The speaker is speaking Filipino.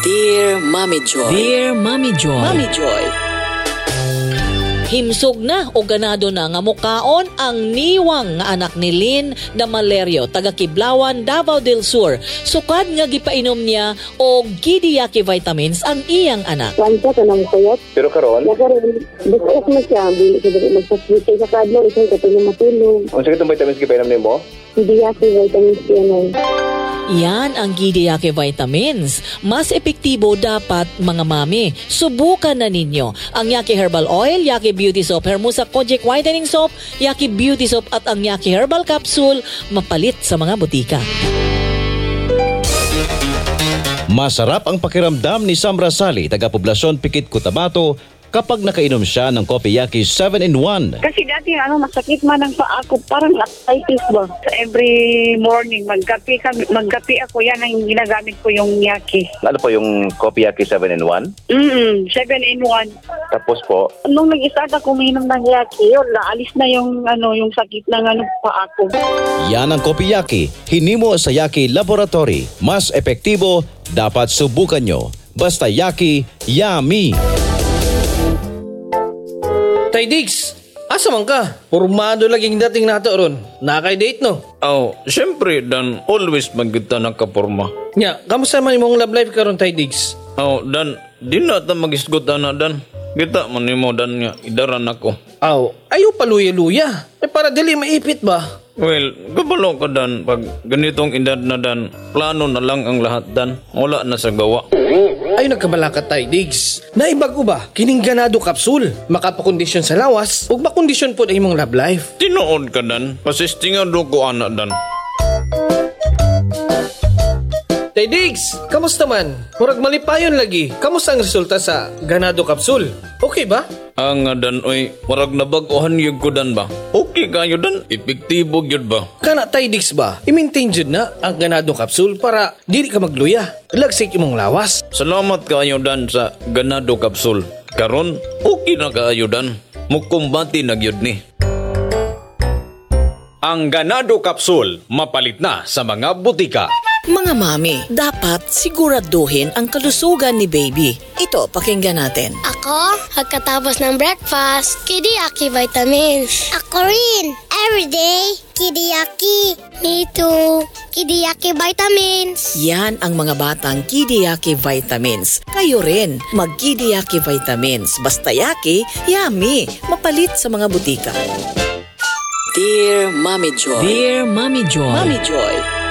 Dear Mommy Joy. Dear Mommy Joy. Mommy Joy. Himsog na o ganado na nga mukaon ang niwang nga anak ni Lynn Damalerio, taga Kiblawan, Davao del Sur. Sukad nga gipainom niya og Kidiyaki vitamins ang iyang anak. Kanta ka ng kuyot. Pero karon, Nakaroon, bukas na siya. Bili siya dali magsaswitch sa kadlo. Isang katulong matulog. unsa kitong vitamins gipainom nimo? Hindi yaki vitamins yan ay. Yan ang Kidiyaki vitamins. Mas epektibo dapat mga mami. Subukan na ninyo ang Yaki Herbal Oil, Yaki Beauty Soap, Hermosa Kojic Whitening Soap, Yaki Beauty Soap at ang Yaki Herbal Capsule, mapalit sa mga butika. Masarap ang pakiramdam ni Sam Rasali, taga-poblasyon Pikit, Cotabato, kapag nakainom siya ng Kopiyaki 7-in-1. Kasi dati masakit man ang paa ko, parang arthritis ba. So, every morning magkape ako, yan ang ginagamit ko yung Yaki. Ano po yung Kopiyaki 7-in-1? 7-in-1. Tapos po, Nung nag-start ako uminom ng Yaki, yun, naalis na yung sakit ng paa ko. Yan ang Kopiyaki, hinimo sa Yaki Laboratory. Mas epektibo, dapat subukan nyo. Basta Yaki, yummy! Tay Diggs, asa man ka? Formado laging dating nato ron. Nakay-date no? Siyempre, Dan, always magkita nakaporma. Nya, kamusta man imong love life karon Tay Diggs? Dan, di na ta mag-isgot na, Dan. Kita man mo, Dan, nga, idaran ako. Ayaw paluya-luya. Para dili maipit ba? Well, gabalo ka, Dan. Pag ganitong edad na, Dan, plano na lang ang lahat, Dan. Wala na sa gawa. Ay nagkabala ka Tay Diggs. Naibago ba? Kining ganado kapsul. Makapakondisyon sa lawas ug makondisyon po ang imong love life. Tinuod ka, Dan. Pasistingan do ko, anak, Dan. Tay Diggs, kamusta man? Murag malipayon lagi. Kamusta ang resulta sa ganado kapsul? Okay ba? Ang Dan, oy, marag nabaguhan yun ko, Dan ba? Okay kayo, Dan. Epektibo yun ba? Kana Tay Diggs ba? I-maintain jud na ang ganado kapsul para dili ka magluya. Lagsik imong lawas. Salamat kayo, Dan, sa ganado kapsul. Karon, okay na kayo, Dan. Mukumbati na gyud ni. Ang ganado kapsul, mapalit na sa mga butika. Mga mami, dapat siguraduhin ang kalusugan ni baby. Ito, pakinggan natin. Ako, pagkatapos ng breakfast, Kidiyaki vitamins. Ako rin, everyday, Kidiyaki. Me too, Kidiyaki vitamins. Yan ang mga batang Kidiyaki vitamins. Kayo rin, mag-Kidiyaki vitamins. Basta Yaki, yummy. Mapalit sa mga butika. Dear Mommy Joy. Dear Mommy Joy. Mommy Joy.